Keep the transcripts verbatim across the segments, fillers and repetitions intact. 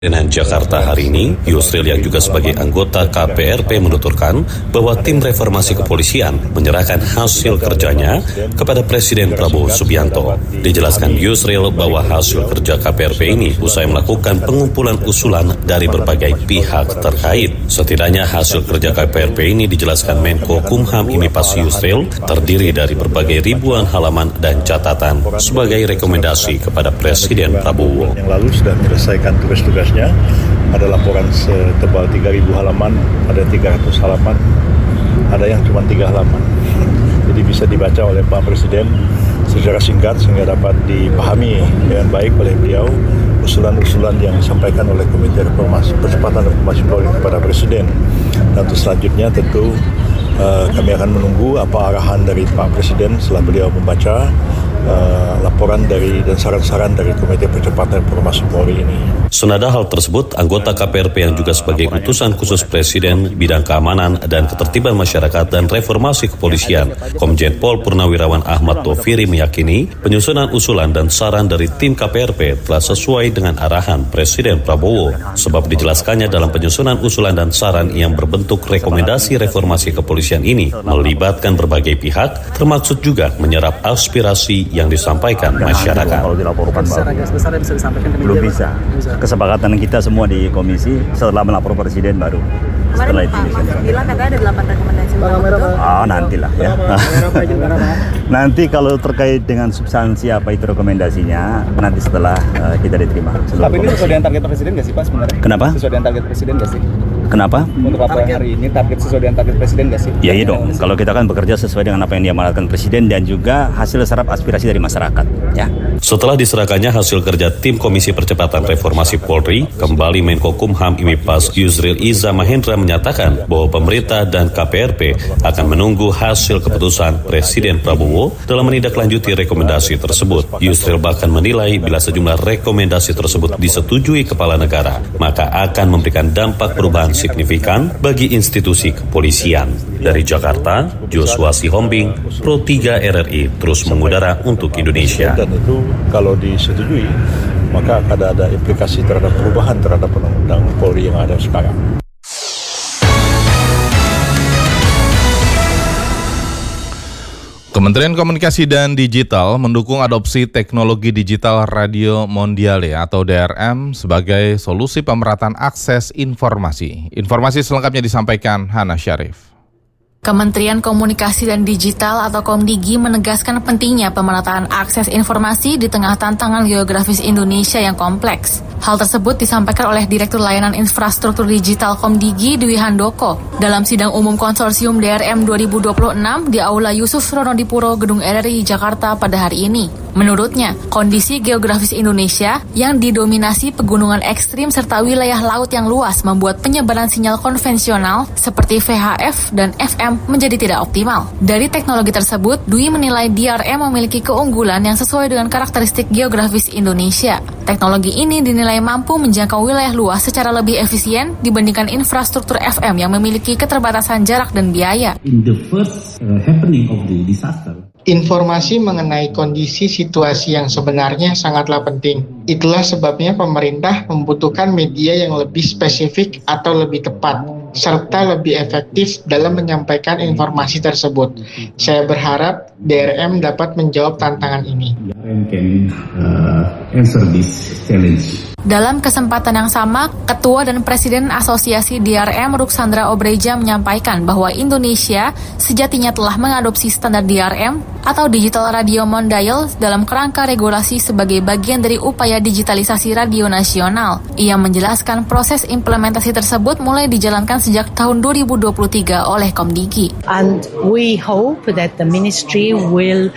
Dengan Jakarta hari ini, Yusril yang juga sebagai anggota K P R P menuturkan bahwa tim reformasi kepolisian menyerahkan hasil kerjanya kepada Presiden Prabowo Subianto. Dijelaskan Yusril bahwa hasil kerja K P R P ini usai melakukan pengumpulan usulan dari berbagai pihak terkait. Setidaknya hasil kerja K P R P ini dijelaskan Menko Kumham Imipas Yusril terdiri dari berbagai ribuan halaman dan catatan sebagai rekomendasi kepada Presiden Prabowo. Yang lalu sudah menyelesaikan tugas-tugas. Ada laporan setebal tiga ribu halaman, ada tiga ratus halaman, ada yang cuma tiga halaman. Jadi bisa dibaca oleh Pak Presiden secara singkat sehingga dapat dipahami dengan baik oleh beliau usulan-usulan yang disampaikan oleh Komite Reformasi Percepatan Reformasi Polri kepada Presiden. Dan untuk selanjutnya tentu uh, kami akan menunggu apa arahan dari Pak Presiden setelah beliau membaca Uh, laporan dari dan saran-saran dari Komite Percepatan Reformasi Polri ini. Senada hal tersebut, anggota K P R P yang juga sebagai utusan khusus Presiden bidang keamanan dan ketertiban masyarakat dan reformasi kepolisian, Komjen Pol Purnawirawan Ahmad Taufiri meyakini penyusunan usulan dan saran dari tim K P R P telah sesuai dengan arahan Presiden Prabowo, sebab dijelaskannya dalam penyusunan usulan dan saran yang berbentuk rekomendasi reformasi kepolisian ini melibatkan berbagai pihak, termaksud juga menyerap aspirasi yang disampaikan masyarakat. Kalau dilaporkan belum bisa. Kesepakatan kita semua di komisi setelah melapor Presiden baru. Setelah itu Pak Mahfud bilang katanya ada delapan rekomendasi. Oh nantilah ya. Nanti kalau terkait dengan substansi apa itu rekomendasinya nanti setelah uh, kita diterima. Tapi ini sesuai dengan target Presiden nggak sih Pak sebenarnya? Kenapa? Sesuai dengan target Presiden nggak sih? Kenapa? Untuk apa hari ini target sesuai dengan target Presiden nggak sih? Ya iya dong. Kalau kita kan bekerja sesuai dengan apa yang diamanatkan Presiden dan juga hasil serap aspirasi dari masyarakat. Ya. Setelah diserahkannya hasil kerja tim Komisi Percepatan Reformasi Polri, kembali Menko Kumham Imipas Yusril Iza Mahendra menyatakan bahwa pemerintah dan K P R P akan menunggu hasil keputusan Presiden Prabowo dalam menindaklanjuti rekomendasi tersebut. Yusril bahkan menilai bila sejumlah rekomendasi tersebut disetujui kepala negara, maka akan memberikan dampak perubahan signifikan bagi institusi kepolisian. Dari Jakarta, Joshua Sihombing, Pro tiga R R I terus mengudara untuk Indonesia. Dan itu kalau disetujui, maka akan ada implikasi terhadap perubahan terhadap undang-undang Polri yang ada sekarang. Kementerian Komunikasi dan Digital mendukung adopsi teknologi digital Radio Mondiale atau D R M sebagai solusi pemerataan akses informasi. Informasi selengkapnya disampaikan Hana Syarif. Kementerian Komunikasi dan Digital atau Komdigi menegaskan pentingnya pemerataan akses informasi di tengah tantangan geografis Indonesia yang kompleks. Hal tersebut disampaikan oleh Direktur Layanan Infrastruktur Digital Komdigi Dwi Handoko dalam sidang umum konsorsium D R M dua ribu dua puluh enam di Aula Yusuf Ronodipuro Gedung R R I Jakarta pada hari ini. Menurutnya, kondisi geografis Indonesia yang didominasi pegunungan ekstrim serta wilayah laut yang luas membuat penyebaran sinyal konvensional seperti V H F dan F M menjadi tidak optimal. Dari teknologi tersebut, Dwi menilai D R M memiliki keunggulan yang sesuai dengan karakteristik geografis Indonesia. Teknologi ini dinilai mampu menjangkau wilayah luas secara lebih efisien dibandingkan infrastruktur F M yang memiliki keterbatasan jarak dan biaya. In the first uh, happening of the disaster, informasi mengenai kondisi situasi yang sebenarnya sangatlah penting. Itulah sebabnya pemerintah membutuhkan media yang lebih spesifik atau lebih tepat, serta lebih efektif dalam menyampaikan informasi tersebut. Saya berharap D R M dapat menjawab tantangan ini. D R M can uh, answer this challenge. Dalam kesempatan yang sama, Ketua dan Presiden Asosiasi D R M Ruxandra Obreja menyampaikan bahwa Indonesia sejatinya telah mengadopsi standar D R M atau Digital Radio Mondial dalam kerangka regulasi sebagai bagian dari upaya digitalisasi radio nasional. Ia menjelaskan proses implementasi tersebut mulai dijalankan sejak tahun dua ribu dua puluh tiga oleh Komdigi. And we hope that the ministry will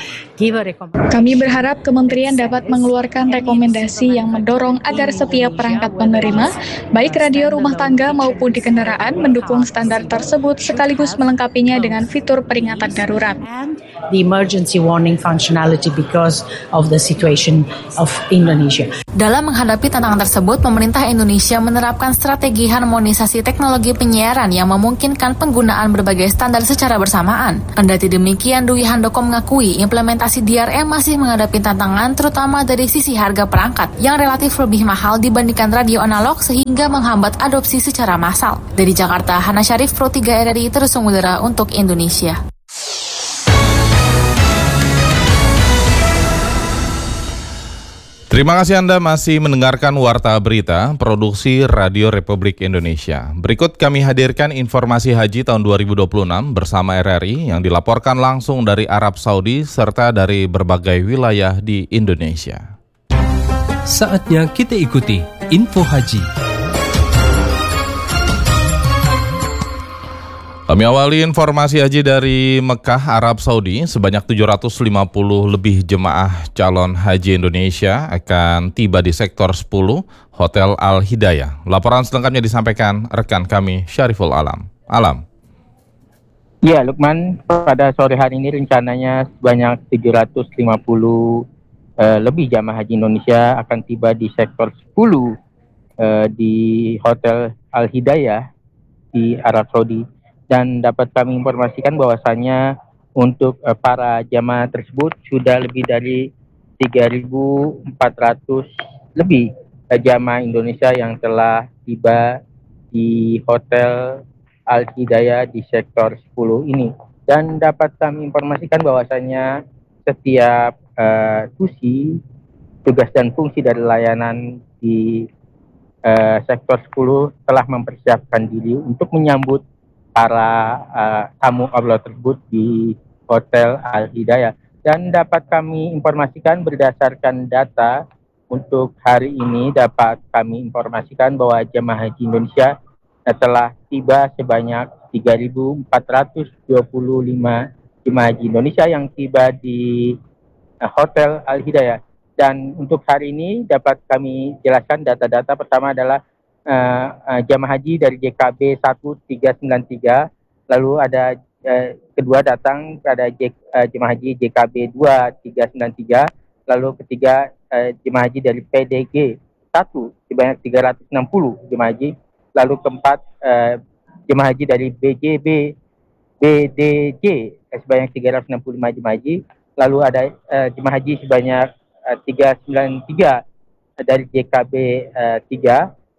Kami berharap kementerian dapat mengeluarkan rekomendasi yang mendorong agar setiap perangkat penerima, baik radio rumah tangga maupun di kendaraan, mendukung standar tersebut sekaligus melengkapinya dengan fitur peringatan darurat. The emergency warning functionality because of the situation of Indonesia. Dalam menghadapi tantangan tersebut, pemerintah Indonesia menerapkan strategi harmonisasi teknologi penyiaran yang memungkinkan penggunaan berbagai standar secara bersamaan. Kendati demikian, Dwi Handoko mengakui implementasi implementasi D R M masih menghadapi tantangan terutama dari sisi harga perangkat yang relatif lebih mahal dibandingkan radio analog sehingga menghambat adopsi secara massal. Dari Jakarta, Hana Syarif, Pro tiga R R I, terus mengudara untuk Indonesia. Terima kasih Anda masih mendengarkan Warta Berita, produksi Radio Republik Indonesia. Berikut kami hadirkan informasi haji tahun dua ribu dua puluh enam bersama R R I yang dilaporkan langsung dari Arab Saudi serta dari berbagai wilayah di Indonesia. Saatnya kita ikuti info haji. Kami awali informasi haji dari Mekah, Arab Saudi. Sebanyak tujuh ratus lima puluh lebih jemaah calon haji Indonesia akan tiba di sektor sepuluh Hotel Al-Hidayah. Laporan selengkapnya disampaikan rekan kami Syariful Alam. Alam. Ya, Lukman, pada sore hari ini rencananya sebanyak tujuh ratus lima puluh uh, lebih jamaah haji Indonesia akan tiba di sektor sepuluh uh, di Hotel Al-Hidayah di Arab Saudi. Dan dapat kami informasikan bahwasannya untuk uh, para jamaah tersebut sudah lebih dari tiga ribu empat ratus lebih uh, jamaah Indonesia yang telah tiba di Hotel Al-Hidayah di sektor sepuluh ini. Dan dapat kami informasikan bahwasannya setiap uh, tusi, tugas dan fungsi dari layanan di uh, sektor sepuluh telah mempersiapkan diri untuk menyambut para uh, tamu Allah tersebut di Hotel Al-Hidayah. Dan dapat kami informasikan berdasarkan data untuk hari ini dapat kami informasikan bahwa jemaah haji Indonesia telah tiba sebanyak tiga ribu empat ratus dua puluh lima jemaah haji Indonesia yang tiba di uh, Hotel Al-Hidayah. Dan untuk hari ini dapat kami jelaskan data-data. Pertama adalah Uh, uh, jamaah haji dari J K B satu tiga sembilan tiga, lalu ada uh, kedua datang ada J, uh, jemaah haji J K B dua tiga sembilan tiga, lalu ketiga uh, jemaah haji dari P D G satu sebanyak tiga ratus enam puluh jemaah haji, lalu keempat uh, jemaah haji dari B J B B D J uh, sebanyak tiga ratus enam puluh lima jemaah haji, lalu ada uh, jemaah haji sebanyak uh, tiga ratus sembilan puluh tiga uh, dari J K B uh, tiga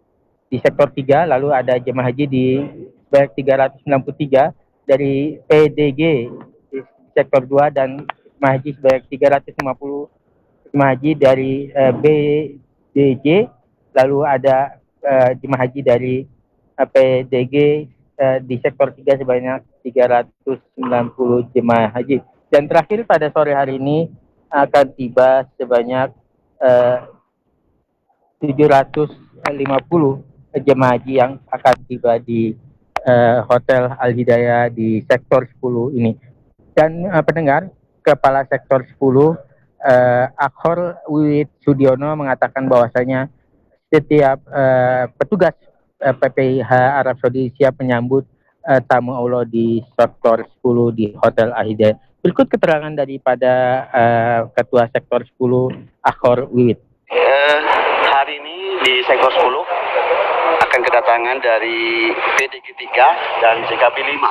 di sektor tiga, lalu ada jemaah haji di sebanyak tiga ratus sembilan puluh tiga dari P D G di sektor dua, dan jemaah haji sebanyak tiga ratus lima puluh jemaah haji dari uh, B D J, lalu ada uh, jemaah haji dari uh, P D G uh, di sektor tiga sebanyak tiga ratus sembilan puluh jemaah haji. Dan terakhir pada sore hari ini akan tiba sebanyak uh, tujuh ratus lima puluh jemaah haji yang akan tiba di uh, Hotel Al-Hidayah di sektor sepuluh ini. Dan uh, pendengar, Kepala Sektor sepuluh uh, Akhor Wiwit Sudiono mengatakan bahwasanya setiap uh, petugas uh, P P I H Arab Saudi siap menyambut uh, tamu Allah di sektor sepuluh di Hotel Al-Hidayah. Berikut keterangan daripada uh, Ketua Sektor sepuluh Akhor Wiwit. Uh, hari ini di sektor sepuluh akan kedatangan dari P D G tiga dan J K B lima.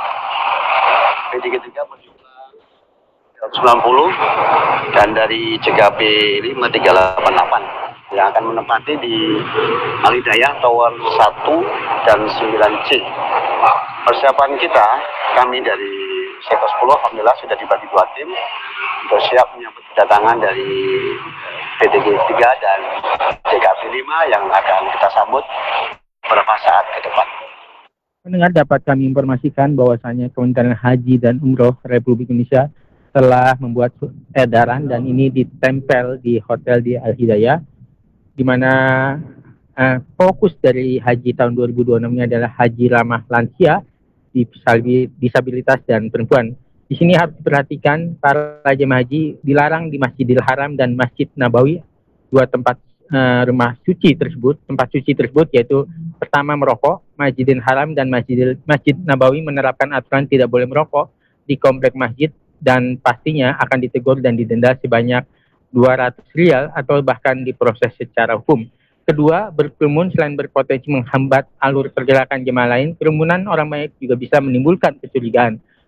P D G tiga berjumlah seratus sembilan puluh dan dari J K B lima tiga ratus delapan puluh delapan yang akan menempati di Al-Hidayah Tower satu dan sembilan C. Persiapan kita, kami dari sektor sepuluh alhamdulillah sudah dibagi dua tim untuk siap menyambut kedatangan dari P D G tiga dan J K B lima yang akan kita sambut beberapa saat ke depan. Pendengar, dapat kami informasikan bahwasanya Kementerian Haji dan Umroh Republik Indonesia telah membuat edaran dan ini ditempel di Hotel di Al-Hidayah, di mana uh, fokus dari haji tahun dua ribu dua puluh enam ini adalah haji ramah lansia, disabilitas dan perempuan. Di sini harus diperhatikan para jemaah haji dilarang di Masjidil Haram dan Masjid Nabawi, dua tempat uh, rumah suci tersebut. Tempat suci tersebut yaitu pertama merokok, Masjidil Haram dan Masjidil, Masjid Nabawi menerapkan aturan tidak boleh merokok di komplek masjid dan pastinya akan ditegur dan didenda sebanyak dua ratus rial atau bahkan diproses secara hukum. Kedua, berkerumun selain berpotensi menghambat alur pergerakan jemaah lain, kerumunan orang banyak juga bisa menimbulkan kecurigaan.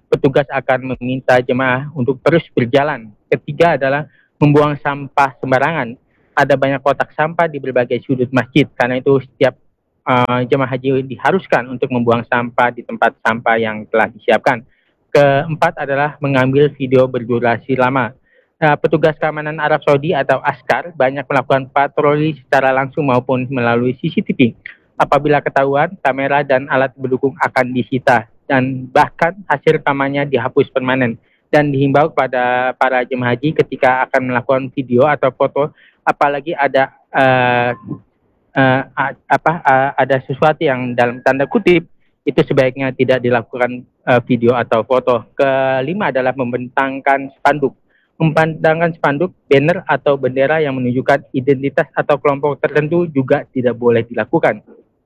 petugas akan meminta jemaah untuk terus berjalan. Ketiga adalah membuang sampah sembarangan. Ada banyak kotak sampah di berbagai sudut masjid, karena itu setiap uh, jemaah haji diharuskan untuk membuang sampah di tempat sampah yang telah disiapkan. Keempat adalah mengambil video berdurasi lama. Uh, petugas keamanan Arab Saudi atau Askar banyak melakukan patroli secara langsung maupun melalui C C T V. Apabila ketahuan, kamera dan alat pendukung akan disita dan bahkan hasil rekamannya dihapus permanen. Dan dihimbau kepada para jemaah haji ketika akan melakukan video atau foto, apalagi ada uh, uh, apa uh, ada sesuatu yang dalam tanda kutip, itu sebaiknya tidak dilakukan uh, video atau foto. Kelima adalah membentangkan spanduk. Membentangkan spanduk, banner atau bendera yang menunjukkan identitas atau kelompok tertentu juga tidak boleh dilakukan.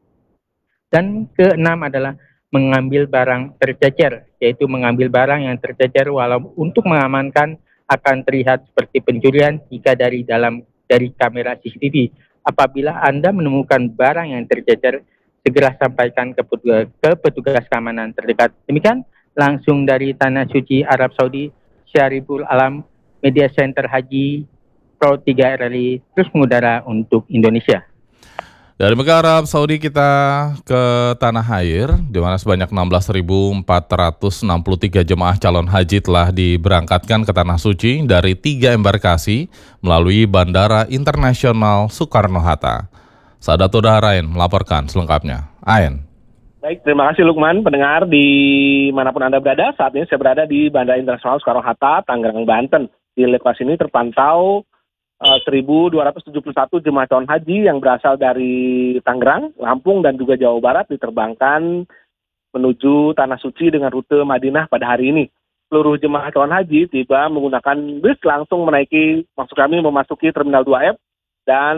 Dan keenam adalah mengambil barang tercecer, yaitu mengambil barang yang tercecer walau untuk mengamankan akan terlihat seperti pencurian jika dari dalam dari kamera C C T V. Apabila Anda menemukan barang yang tercecer, segera sampaikan ke petugas, ke petugas keamanan terdekat. Demikian langsung dari Tanah Suci Arab Saudi, Syariful Alam, Media Center Haji Pro tiga R L I, terus mengudara untuk Indonesia. Dari Mekah, Arab Saudi, kita ke tanah air, di mana sebanyak enam belas ribu empat ratus enam puluh tiga jemaah calon haji telah diberangkatkan ke Tanah Suci dari tiga embarkasi melalui Bandara Internasional Soekarno-Hatta. Sadatul Dahrain melaporkan selengkapnya. Ain. Baik, terima kasih Lukman. Pendengar di manapun Anda berada, saat ini saya berada di Bandara Internasional Soekarno-Hatta, Tangerang, Banten. Di lokasi ini terpantau seribu dua ratus tujuh puluh satu jemaah calon haji yang berasal dari Tangerang, Lampung, dan juga Jawa Barat diterbangkan menuju Tanah Suci dengan rute Madinah pada hari ini. Seluruh jemaah calon haji tiba menggunakan bus langsung menaiki, maksud kami memasuki Terminal dua F, dan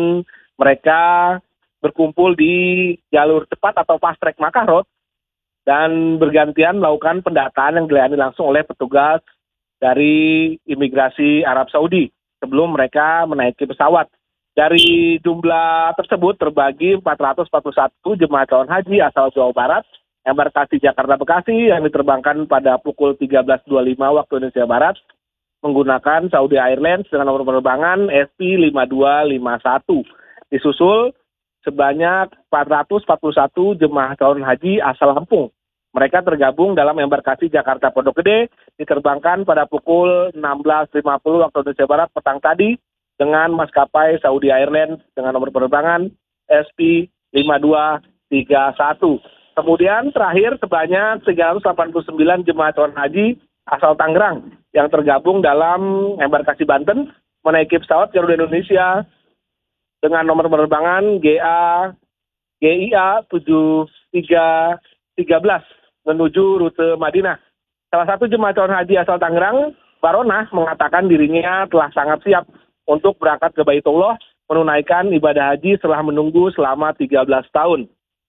mereka berkumpul di jalur cepat atau fast track Makkah Road dan bergantian melakukan pendataan yang dilayani langsung oleh petugas dari imigrasi Arab Saudi sebelum mereka menaiki pesawat. Dari jumlah tersebut terbagi empat ratus empat puluh satu jemaah calon haji asal Jawa Barat, embarkasi Jakarta Bekasi yang diterbangkan pada pukul tiga belas dua puluh lima waktu Indonesia Barat menggunakan Saudi Airlines dengan nomor penerbangan S P lima dua lima satu. Disusul sebanyak empat ratus empat puluh satu jemaah calon haji asal Lampung. Mereka tergabung dalam embarkasi Jakarta Pondok Gede, diterbangkan pada pukul enam belas lima puluh waktu Indonesia Barat petang tadi dengan maskapai Saudi Airlines dengan nomor penerbangan S P lima dua tiga satu. Kemudian terakhir sebanyak tiga ratus delapan puluh sembilan jemaah calon haji asal Tangerang yang tergabung dalam embarkasi Banten menaiki pesawat Garuda Indonesia dengan nomor penerbangan G A G I A tujuh tiga tiga belas menuju rute Madinah. Salah satu jemaah calon haji asal Tangerang, Baronah, mengatakan dirinya telah sangat siap untuk berangkat ke Baitullah menunaikan ibadah haji setelah menunggu selama tiga belas tahun.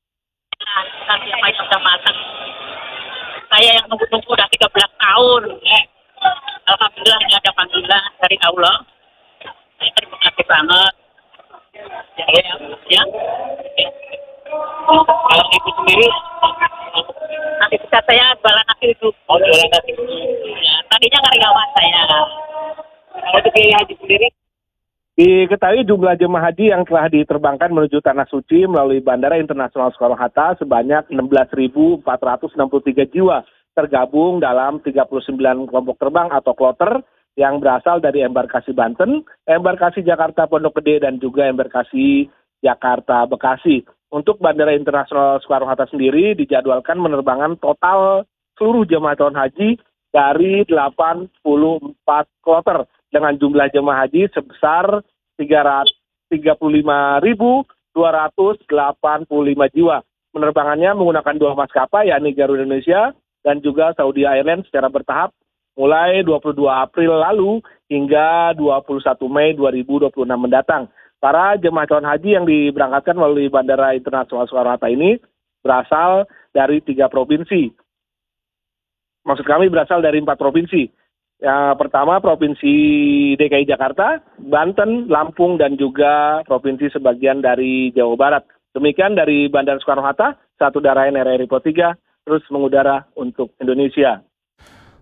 Nanti apa yang sudah matang. Saya yang nunggu-nunggu udah tiga belas tahun. Eh, Alhamdulillah ini ada panggilan dari Allah. Saya terima kasih banget. Ya, ya, ya. Kalau ibu sendiri, nanti bisa saya jualan nasi itu. Oh, jualan nasi. Ya, tadinya karyawan saya. Kalau itu biaya haji sendiri? Diketahui jumlah jemaah haji yang telah diterbangkan menuju Tanah Suci melalui Bandara Internasional Soekarno-Hatta sebanyak enam belas ribu empat ratus enam puluh tiga jiwa, tergabung dalam tiga puluh sembilan kelompok terbang atau kloter yang berasal dari embarkasi Banten, embarkasi Jakarta Pondok Gede, dan juga embarkasi Jakarta Bekasi. Untuk Bandara Internasional Soekarno-Hatta sendiri dijadwalkan penerbangan total seluruh jemaah calon haji dari delapan puluh empat kloter dengan jumlah jemaah haji sebesar tiga puluh lima ribu dua ratus delapan puluh lima jiwa. Penerbangannya menggunakan dua maskapai, yakni Garuda Indonesia dan juga Saudi Airlines secara bertahap mulai dua puluh dua April lalu hingga dua puluh satu Mei dua ribu dua puluh enam mendatang. Para jemaah calon haji yang diberangkatkan melalui Bandara Internasional Soekarno-Hatta ini berasal dari tiga provinsi. Maksud kami berasal dari empat provinsi. Yang pertama Provinsi D K I Jakarta, Banten, Lampung, dan juga provinsi sebagian dari Jawa Barat. Demikian dari Bandara Soekarno-Hatta, Satu Darain R R I Pro tiga, terus mengudara untuk Indonesia.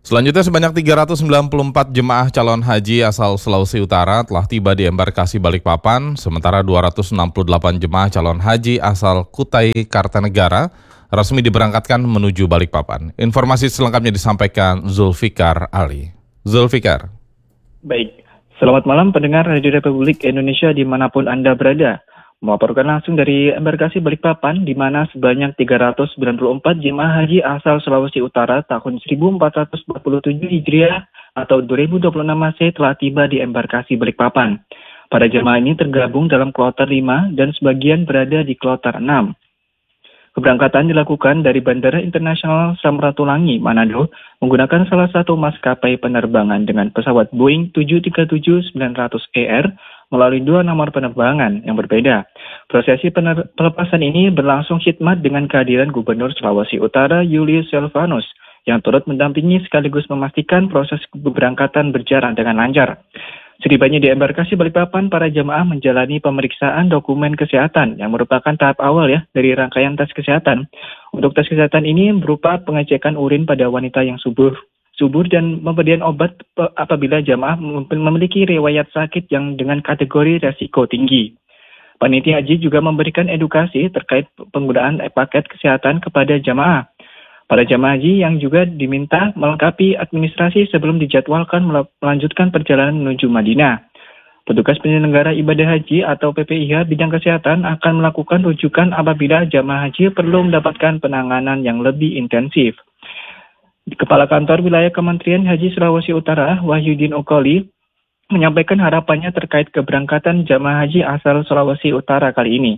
Selanjutnya sebanyak tiga ratus sembilan puluh empat jemaah calon haji asal Sulawesi Utara telah tiba di embarkasi Balikpapan, sementara dua ratus enam puluh delapan jemaah calon haji asal Kutai Kartanegara resmi diberangkatkan menuju Balikpapan. Informasi selengkapnya disampaikan Zulfikar Ali. Zulfikar. Baik, selamat malam pendengar Radio Republik Indonesia dimanapun Anda berada. Melaporkan langsung dari embarkasi Balikpapan, di mana sebanyak tiga ratus sembilan puluh empat jemaah haji asal Sulawesi Utara tahun seribu empat ratus empat puluh tujuh Hijriah atau dua ribu dua puluh enam Masehi telah tiba di embarkasi Balikpapan. Para jemaah ini tergabung dalam kloter lima dan sebagian berada di kloter enam. Keberangkatan dilakukan dari Bandara Internasional Samratulangi, Manado, menggunakan salah satu maskapai penerbangan dengan pesawat Boeing tujuh tiga tujuh sembilan ratus E R melalui dua nomor penerbangan yang berbeda. Prosesi pener- pelepasan ini berlangsung khidmat dengan kehadiran Gubernur Sulawesi Utara Julius Silvanus yang turut mendampingi sekaligus memastikan proses keberangkatan berjalan dengan lancar. Setibanya di embarkasi Balikpapan, para jemaah menjalani pemeriksaan dokumen kesehatan yang merupakan tahap awal ya dari rangkaian tes kesehatan. Untuk tes kesehatan ini berupa pengecekan urin pada wanita yang subur, subur dan pemberian obat apabila jemaah memiliki riwayat sakit yang dengan kategori resiko tinggi. Panitia haji juga memberikan edukasi terkait penggunaan paket kesehatan kepada jemaah. Para jemaah haji yang juga diminta melengkapi administrasi sebelum dijadwalkan melanjutkan perjalanan menuju Madinah. Petugas penyelenggara ibadah haji atau P P I H bidang kesehatan akan melakukan rujukan apabila jemaah haji perlu mendapatkan penanganan yang lebih intensif. Kepala Kantor Wilayah Kementerian Haji Sulawesi Utara, Wahyudin Okoli, menyampaikan harapannya terkait keberangkatan jemaah haji asal Sulawesi Utara kali ini.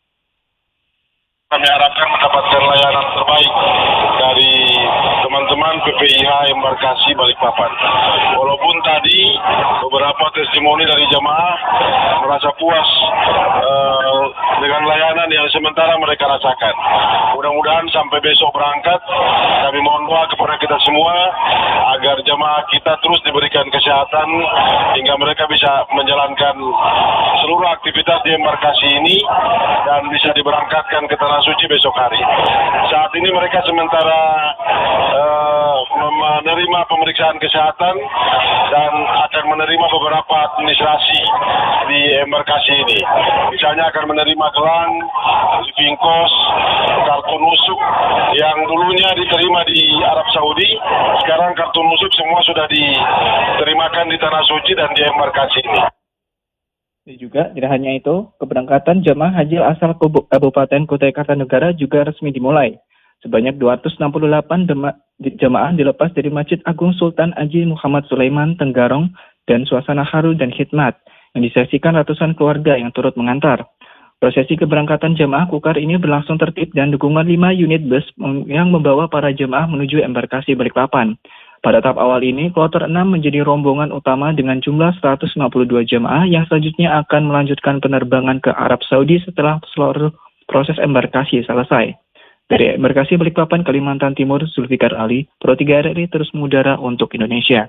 Kami harapkan mendapatkan layanan terbaik dari teman-teman P P I H embarkasi Balikpapan. Walaupun tadi beberapa testimoni dari jemaah merasa puas uh, dengan layanan yang sementara mereka rasakan. Mudah-mudahan sampai besok berangkat, kami mohon doa kepada kita semua agar jemaah kita terus diberikan kesehatan hingga mereka bisa menjalankan seluruh aktivitas di embarkasi ini dan bisa diberangkatkan ke Tanah Suci besok hari. Saat ini mereka sementara uh, menerima pemeriksaan kesehatan dan akan menerima beberapa administrasi di embarkasi ini. Misalnya akan menerima gelang, vingkos, kartu nusuk yang dulunya diterima di Arab Saudi, sekarang kartu nusuk semua sudah diterimakan di Tanah Suci dan di embarkasi ini. Dan juga tidak hanya itu, keberangkatan jemaah haji asal Kabupaten Kutai Kartanegara juga resmi dimulai. Sebanyak dua ratus enam puluh delapan jemaah dilepas dari Masjid Agung Sultan Haji Muhammad Sulaiman Tenggarong dan suasana haru dan khidmat yang disaksikan ratusan keluarga yang turut mengantar. Prosesi keberangkatan jemaah Kukar ini berlangsung tertib dan dukungan lima unit bus yang membawa para jemaah menuju embarkasi Balikpapan. Pada tahap awal ini, kloter enam menjadi rombongan utama dengan jumlah seratus lima puluh dua jemaah yang selanjutnya akan melanjutkan penerbangan ke Arab Saudi setelah seluruh proses embarkasi selesai. Dari embarkasi Balikpapan, Kalimantan Timur, Zulfikar Ali, Pro tiga R R I terus mengudara untuk Indonesia.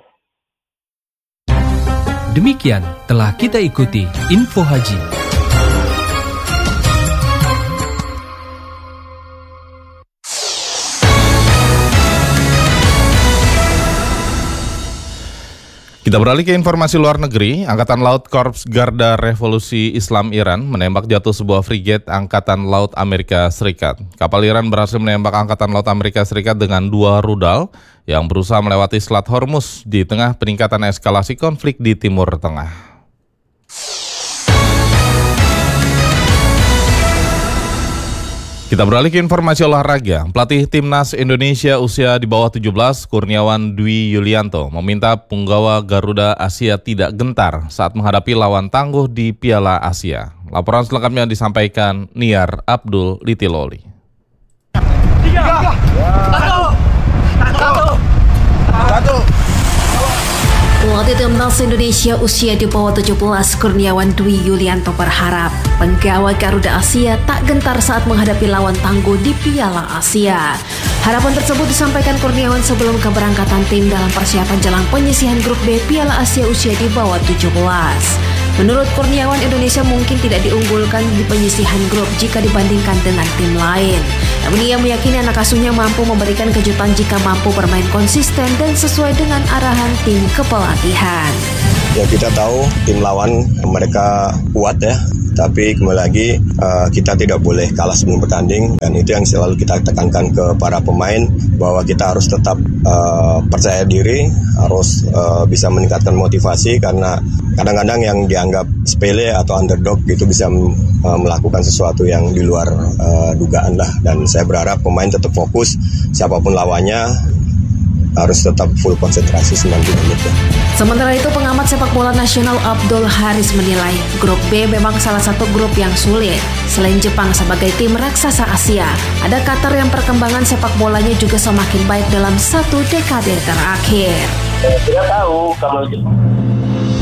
Demikian telah kita ikuti Info Haji. Kita beralih ke informasi luar negeri. Angkatan Laut Korps Garda Revolusi Islam Iran menembak jatuh sebuah frigate Angkatan Laut Amerika Serikat. Kapal Iran berhasil menembak Angkatan Laut Amerika Serikat dengan dua rudal yang berusaha melewati Selat Hormuz di tengah peningkatan eskalasi konflik di Timur Tengah. Kita beralih ke informasi olahraga. Pelatih Timnas Indonesia usia di bawah tujuh belas, Kurniawan Dwi Yulianto, meminta punggawa Garuda Asia tidak gentar saat menghadapi lawan tangguh di Piala Asia. Laporan selengkapnya disampaikan Niar Abdul Litiloli. Tiga, satu, satu, satu. Pelatih Timnas Indonesia usia di bawah tujuh belas Kurniawan Dwi Yulianto berharap penggawa Garuda Asia tak gentar saat menghadapi lawan tangguh di Piala Asia. Harapan tersebut disampaikan Kurniawan sebelum keberangkatan tim dalam persiapan jelang penyisihan grup B Piala Asia usia di bawah tujuh belas. Menurut Kurniawan, Indonesia mungkin tidak diunggulkan di penyisihan grup jika dibandingkan dengan tim lain. Namun ia meyakini anak asuhnya mampu memberikan kejutan jika mampu bermain konsisten dan sesuai dengan arahan tim kepelatihan. Ya kita tahu tim lawan mereka kuat ya, tapi kembali lagi uh, kita tidak boleh kalah sebelum bertanding, dan itu yang selalu kita tekankan ke para pemain bahwa kita harus tetap uh, percaya diri, harus uh, bisa meningkatkan motivasi, karena kadang-kadang yang dianggap sepele atau underdog itu bisa uh, melakukan sesuatu yang di luar uh, dugaan lah, dan saya berharap pemain tetap fokus siapapun lawannya, harus tetap full konsentrasi sembilan puluh menit ya. Sementara itu pengamat sepak bola nasional Abdul Haris menilai grup B memang salah satu grup yang sulit. Selain Jepang sebagai tim raksasa Asia, ada Qatar yang perkembangan sepak bolanya juga semakin baik dalam satu dekade terakhir. Kita tahu kalau